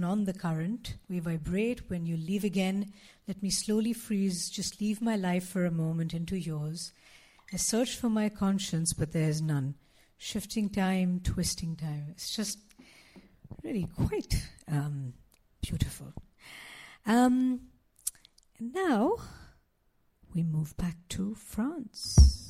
on the current. We vibrate. When you leave again, let me slowly freeze. Just leave my life for a moment into yours. I search for my conscience, but there is none. Shifting time, twisting time. It's just really quite beautiful. And now we move back to France.